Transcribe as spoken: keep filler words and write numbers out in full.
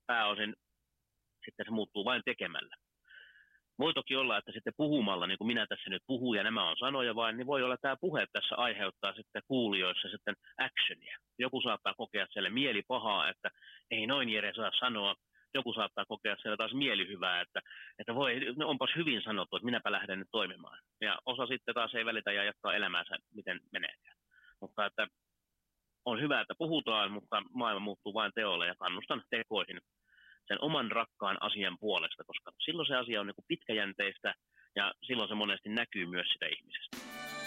pääosin sitten se muuttuu vain tekemällä. Voi toki olla, että sitten puhumalla, niin kuin minä tässä nyt puhun ja nämä on sanoja vain, niin voi olla, että tämä puhe tässä aiheuttaa sitten kuulijoissa sitten actionia. Joku saattaa kokea siellä mieli pahaa, että ei noin Jere saa sanoa. Joku saattaa kokea siellä taas mielihyvää, että, että voi, no onpas hyvin sanottu, että minäpä lähden nyt toimimaan. Ja osa sitten taas ei välitä ja jatkaa elämäänsä, miten menee. Mutta että on hyvä, että puhutaan, mutta maailma muuttuu vain teolle ja kannustan tekoihin sen oman rakkaan asian puolesta, koska silloin se asia on niin kuin pitkäjänteistä ja silloin se monesti näkyy myös sitä ihmisestä.